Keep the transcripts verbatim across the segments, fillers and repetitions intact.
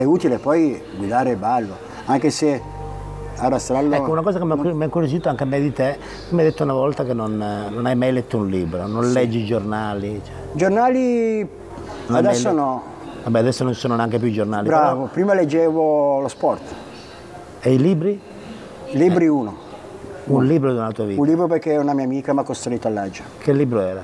È utile poi guidare il ballo, anche se a rastrello... Ecco, una cosa che mi ha incuriosito anche a me di te, mi hai detto una volta che non, non hai mai letto un libro, non sì. leggi giornali. Cioè. Giornali adesso le... no. Vabbè, adesso non sono neanche più i giornali. Bravo, però... prima leggevo lo sport. E i libri? Libri eh. uno. Un uno. libro della tua vita? Un libro perché una mia amica mi ha costretto a leggere. Che libro era?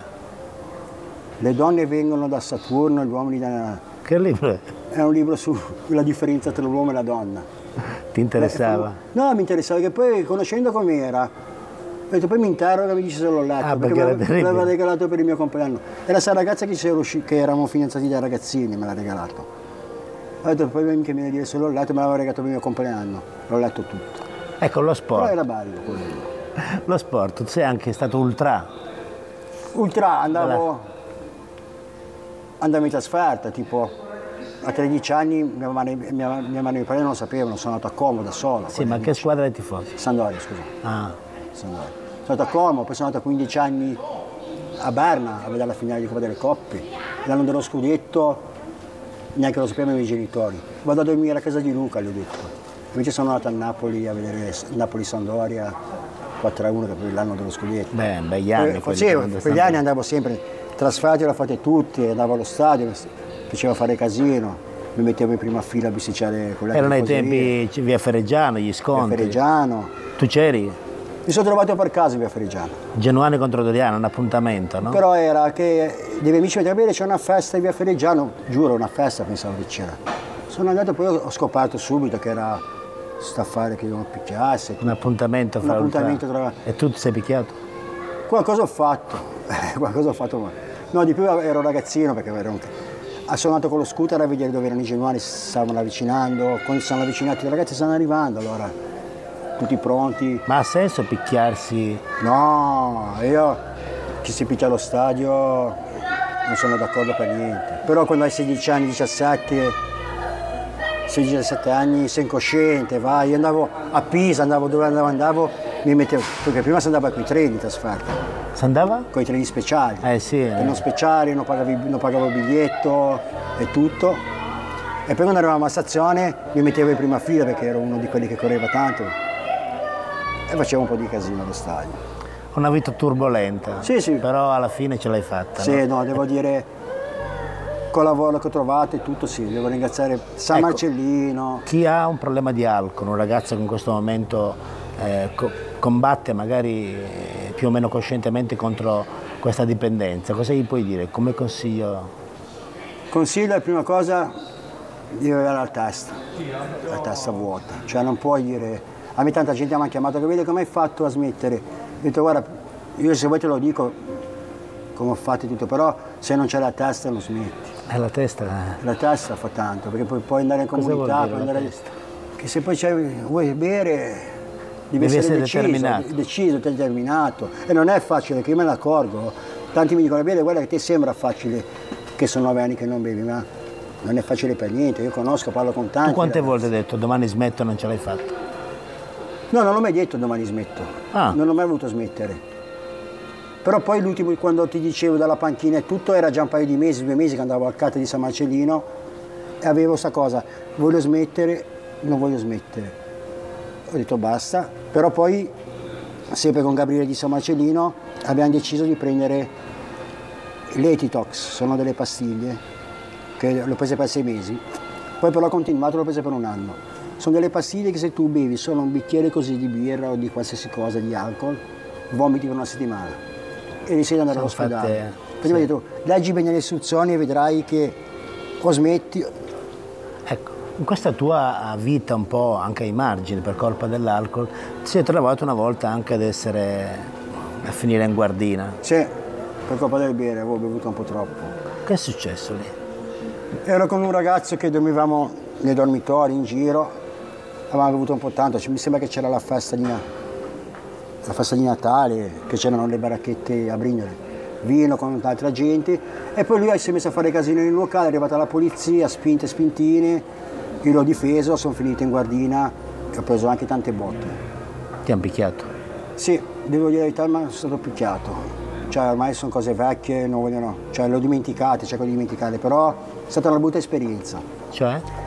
Le donne vengono da Saturno, gli uomini da... Che libro è? È un libro sulla differenza tra l'uomo e la donna. Ti interessava? Beh, no, mi interessava, che poi conoscendo com'era, ho detto poi mi interroga e mi dice se l'ho letto, ah, perché me l'aveva regalato per il mio compleanno. Era sta ragazza che, usci- che eravamo fidanzati da ragazzini, me l'ha regalato. Ho detto poi mi viene a dire se l'ho letto, me l'aveva regalato per il mio compleanno, l'ho letto tutto. Ecco, lo sport. Però era bello quello. Lo sport, tu sei anche stato ultra? Ultra, andavo... andavo in trasferta, tipo... A tredici anni mia madre, mia, mia madre e mio padre non lo sapevano, sono andato a Como da solo. Sì, ma che squadra hai tifoso? Sampdoria, scusa. Ah. Sampdoria. Sono andato a Como, poi sono andato a quindici anni a Berna a vedere la finale di Coppa delle Coppe. L'anno dello scudetto neanche lo sapevano i miei genitori. Vado a dormire a casa di Luca, gli ho detto. Invece sono andato a Napoli a vedere Napoli-Sampdoria quattro a uno, che poi l'anno dello scudetto. Beh, begli anni. Facevo, quegli anni andavo sempre, trasferte le ho fatte tutte, andavo allo stadio, faceva fare casino, mi mettevo in prima fila a bisticciare con le Erano ai tempi via Ferreggiano, gli scontri. Via Ferreggiano. Tu c'eri? Mi sono trovato per caso in via Ferreggiano. Genuani contro Doriano, un appuntamento, no? Però era che dei miei amici mi dicono, bene, c'è una festa in via Ferreggiano, giuro, una festa pensavo che c'era. Sono andato, poi ho scoperto subito che era sta affare che non picchiasse. Un appuntamento fra un appuntamento tra... E tu ti sei picchiato? Qualcosa ho fatto, qualcosa ho fatto, ma... no, di più ero ragazzino perché ero un... sono andato con lo scooter a vedere dove erano i genuani, si stavano avvicinando, quando si sono avvicinati i ragazzi stanno arrivando, allora tutti pronti. Ma ha senso picchiarsi? No, io chi si picchia allo stadio non sono d'accordo per niente, però quando hai sedici anni, diciassette, sedici diciassette anni sei incosciente, vai, io andavo a Pisa, andavo dove andavo, andavo, mi mettevo, perché prima si andava con i treni in trasferta. Si andava? Con i treni speciali. Eh sì. Eh. Non speciali, non pagavo, non pagavo il biglietto e tutto. E poi quando arrivavamo a stazione mi mettevo in prima fila perché ero uno di quelli che correva tanto. E facevo un po' di casino allo stadio. Una vita turbolenta. Sì, sì. Però alla fine ce l'hai fatta. Sì, no, no devo dire, col lavoro che ho trovato e tutto, sì, devo ringraziare San ecco, Marcellino. Chi ha un problema di alcol, un ragazzo che in questo momento eh, co- combatte magari eh, più o meno coscientemente contro questa dipendenza, cosa gli puoi dire? Come consiglio? Consiglio, la prima cosa, di avere la testa, la testa vuota, cioè non puoi dire, a me tanta gente mi ha chiamato che vede come hai fatto a smettere, ho detto guarda, io se vuoi te lo dico come ho fatto e tutto, però se non c'è la testa non smetti. È la testa? La testa fa tanto, perché poi puoi andare in comunità, puoi andare... che se poi vuoi bere devi, devi essere, essere deciso, determinato. deciso, determinato, e non è facile, che io me ne accorgo, tanti mi dicono bene, guarda che ti sembra facile che sono nove anni che non bevi, ma non è facile per niente, io conosco, parlo con tanti. Tu quante ragazzi. volte hai detto domani smetto e non ce l'hai fatto? No, non l'ho mai detto domani smetto, ah. non ho mai voluto smettere. Però poi l'ultimo, quando ti dicevo dalla panchina e tutto, era già un paio di mesi, due mesi che andavo al C A T di San Marcellino e avevo questa cosa, voglio smettere, non voglio smettere. Ho detto basta, però poi sempre con Gabriele di San Marcellino abbiamo deciso di prendere l'Etitox, sono delle pastiglie che l'ho prese per sei mesi, poi però ho continuato, l'ho prese per un anno. Sono delle pastiglie che se tu bevi solo un bicchiere così di birra o di qualsiasi cosa, di alcol, vomiti per una settimana e rischi di andare all'ospedale. Quindi mi ha detto, leggi bene le istruzioni e vedrai che o smetti. Ecco, in questa tua vita un po' anche ai margini per colpa dell'alcol, ti sei trovato una volta anche ad essere, a finire in guardina. Sì, per colpa del bere, avevo bevuto un po' troppo. Che è successo lì? Ero con un ragazzo che dormivamo nei dormitori in giro, avevamo bevuto un po' tanto, mi sembra che c'era la festa di la festa di Natale, che c'erano le baracchette a Brignole, vino con altra gente, e poi lui si è messo a fare casino in un locale, è arrivata la polizia, spinte spintine, io l'ho difeso, sono finito in guardina e ho preso anche tante botte. Ti hanno picchiato? Sì, devo dire la verità, ma sono stato picchiato, cioè ormai sono cose vecchie, non vogliono, cioè l'ho dimenticate, cerco di dimenticare, però è stata una brutta esperienza. Cioè?